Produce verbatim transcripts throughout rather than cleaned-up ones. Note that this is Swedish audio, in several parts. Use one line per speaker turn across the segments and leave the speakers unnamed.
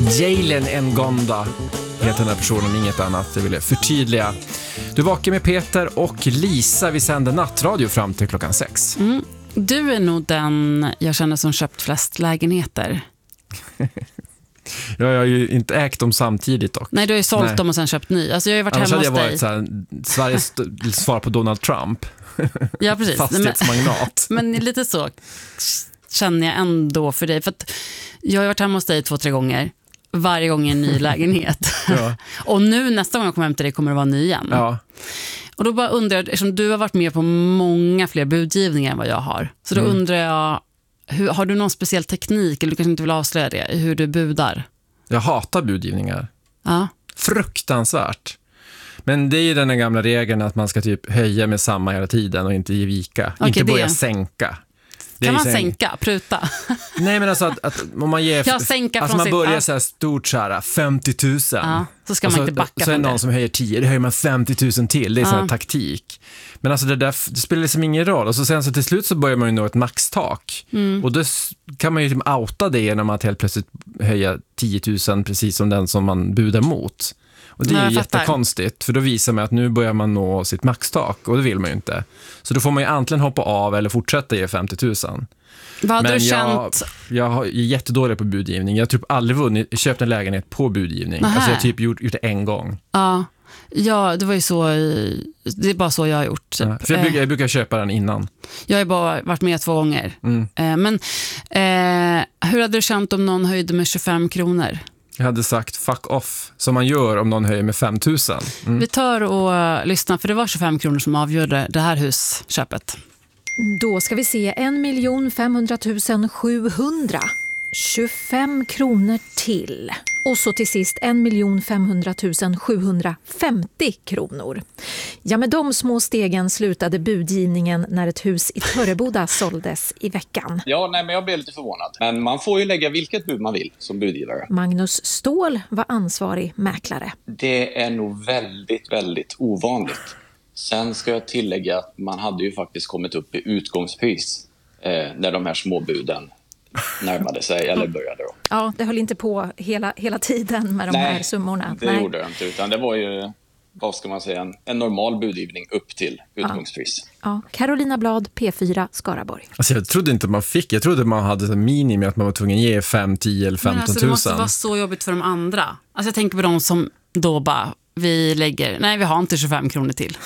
Jalen Ngonda heter den här personen, inget annat. Jag ville förtydliga. Du vakar med Peter och Lisa. Vi sänder nattradio fram till klockan sex.
Mm. Du är nog den jag känner som köpt flest lägenheter.
Jag har ju inte ägt dem samtidigt dock.
Nej, du har ju sålt
Nej.
dem och sen köpt ny. Alltså jag har ju varit
Annars
hemma hos
hade jag
dig.
varit så här, Sveriges st- svar på Donald Trump.
Ja, precis.
Fastighetsmagnat.
Men, men lite så känner jag ändå för dig. För att jag har varit hemma hos dig två, tre gånger. Varje gång i en ny lägenhet.
Ja.
Och nu nästa gång jag kommer hem till dig kommer det vara ny igen.
Ja.
Och då bara undrar jag, eftersom du har varit med på många fler budgivningar än vad jag har. Så då mm. undrar jag, hur, har du någon speciell teknik, eller du kanske inte vill avslöja det, hur du budar?
Jag hatar budgivningar.
Ja.
Fruktansvärt. Men det är ju den här gamla regeln att man ska typ höja med samma hela tiden och inte ge vika.
Okej,
inte börja
det.
sänka.
Kan man
sen...
sänka, pruta?
Nej, men alltså att, att om man ger...
Ja, sänka
alltså
från
man
sitt-
börjar
ja.
så här stort så här femtio tusen.
Ja, så ska
Och
man
så,
inte backa
så är
från
någon
det.
som höjer tio, det höjer man femtio tusen till. Det är
Ja.
sån här taktik. Men alltså det där, det spelar liksom ingen roll. Och så sen så till slut så börjar man ju nå ett maxtak.
Mm.
Och då s- kan man ju liksom outa det genom att helt plötsligt höja tio tusen precis som den som man budar mot. Och det
Ja,
är
jag
ju
fattar.
jättekonstigt, för då visar man att nu börjar man nå sitt maxtak, och det vill man ju inte. Så då får man ju antingen hoppa av eller fortsätta ge femtio tusen.
Vad hade
Men
du
jag,
känt?
jag har- är jättedålig på budgivning. Jag har typ aldrig vunnit, köpt en lägenhet på budgivning.
Nähä.
Alltså jag har typ gjort, gjort det en gång.
Ja, ja, det var ju så, i- det är bara så jag har gjort. Typ.
Ja, för jag, brukar, jag brukar köpa den innan.
Jag har ju bara varit med två gånger.
Mm.
Eh, Men eh, hur hade du känt om någon höjde med tjugofem kronor?
Jag hade sagt fuck off, som man gör om någon höjer med fem tusen. Mm.
Vi tar och uh, lyssnar, för det var tjugofem kronor som avgjorde det här husköpet.
Då ska vi se en miljon femhundratusen sjuhundra. tjugofem kronor till. Och så till sist en miljon femhundratusen sjuhundrafemtio kronor. Ja, med de små stegen slutade budgivningen när ett hus i Törreboda såldes i veckan.
Ja, nej, men jag blev lite förvånad. Men man får ju lägga vilket bud man vill som budgivare.
Magnus Ståhl var ansvarig mäklare.
Det är nog väldigt, väldigt ovanligt. Sen ska jag tillägga att man hade ju faktiskt kommit upp i utgångspris eh, när de här småbuden närmade sig eller började då.
Ja, det höll inte på hela, hela tiden med de
Nej,
här summorna.
det gjorde det inte, utan det var ju, vad ska man säga, en, en normal budgivning upp till utgångspris.
Ja. Carolina Blad, P fyra, Skaraborg.
Alltså jag trodde inte man fick. Jag trodde man hade ett minimum att man var tvungen att ge fem, tio eller
Men
femton
alltså, det måste
tusen.
vara så jobbigt för de andra. Alltså jag tänker på de som då bara, vi lägger, nej vi har inte tjugofem kronor till.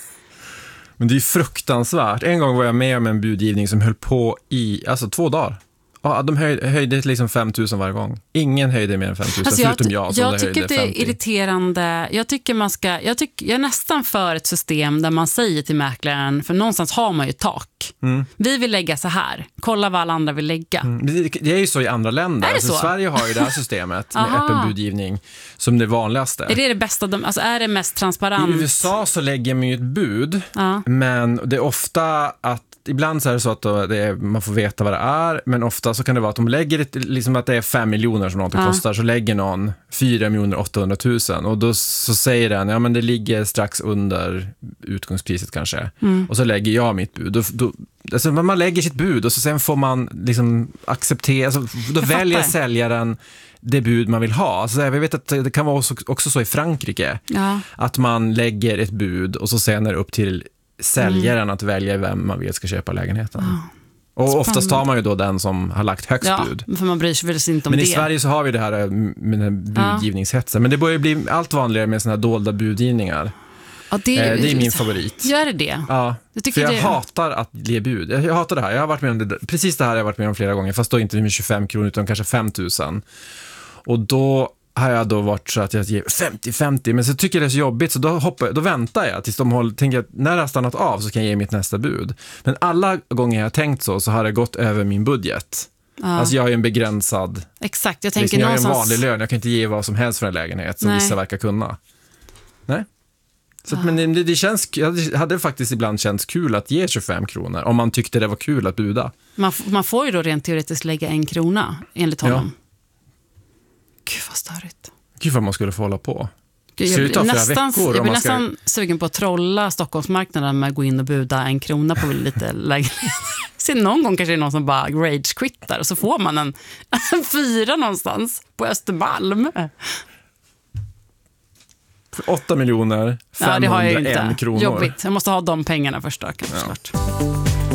Men det är ju fruktansvärt. En gång var jag med om en budgivning som höll på i alltså två dagar. Ja, de höjde, höjde liksom fem tusen varje gång. Ingen höjde mer än fem tusen,
Alltså
förutom jag som
jag
det
tycker
höjde
att det är
femtio.
irriterande. Jag tycker man ska, jag, tycker, jag är nästan för ett system där man säger till mäklaren, för någonstans har man ju ett tak.
Mm.
Vi vill lägga så här. Kolla vad alla andra vill lägga.
Mm, Det, det är ju så i andra länder.
Är det
Alltså,
så?
Sverige har ju det här systemet med
Aha.
öppen budgivning som det vanligaste.
Är det det bästa? De, alltså är det mest
I
transparent?
U S A så lägger man ju ett bud,
Ja.
men det är ofta att ibland så är det så att då det är, man får veta vad det är, men ofta så kan det vara att de lägger ett, liksom att det är fem miljoner som något
Ja.
kostar, så lägger någon fyra miljoner åttahundratusen, och då så säger den, ja men det ligger strax under utgångspriset kanske,
Mm.
och så lägger jag mitt bud. Då, då, alltså man lägger sitt bud och så sen får man liksom acceptera, alltså, då
Jag
väljer
fattar.
säljaren det bud man vill ha. Alltså, jag vet att det kan vara också, också så i Frankrike,
Ja.
att man lägger ett bud och så sen är det upp till säljaren att välja vem man vill ska köpa lägenheten. Och oftast tar man ju då den som har lagt högst
Ja,
bud.
för man bryr sig väl inte om
Men
det.
i Sverige så har vi det här eh, med den här budgivningshetsen. Men det börjar bli allt vanligare med såna här dolda budgivningar.
Ja, det,
Eh, det är min favorit.
Gör det det?
Ja,
Jag tycker
för jag
det-
hatar att ge bud. Jag, jag hatar det här. Jag har varit med om det, precis det här har jag varit med om flera gånger, fast då inte med tjugofem kronor utan kanske fem tusen. Och då har jag då varit så att jag ger femtio femtio, men så tycker jag det är så jobbigt, så då, hoppar, då väntar jag tills de håller, tänker att när det har stannat av så kan jag ge mitt nästa bud. Men alla gånger jag har tänkt så, så har det gått över min budget.
Ja.
Alltså jag har ju en begränsad,
Exakt, jag tänker
liksom, jag har ju en
någonstans...
vanlig lön, jag kan inte ge vad som helst för en lägenhet som
Nej.
vissa verkar kunna. Nej. Så att, men det, det känns, det hade faktiskt ibland känts kul att ge tjugofem kronor om man tyckte det var kul att buda.
Man, f- man får ju då rent teoretiskt lägga en krona enligt honom. Gud vad störigt.
Gud vad man skulle få hålla på.
Gud,
Ska
jag
det ta
blir
flera
nästan,
veckor
jag
om
blir
man ska-
nästan sugen på att trolla Stockholmsmarknaden med att gå in och buda en krona på lite lägenhet. Se, någon gång kanske det är någon som bara rage-quittar och så får man en, en fyra någonstans på Östermalm.
åtta miljoner
Ja, det har jag
femhundraen
inte.
kronor.
Jobbigt. Jag måste ha de pengarna först då, kanske.
Ja.
Klart.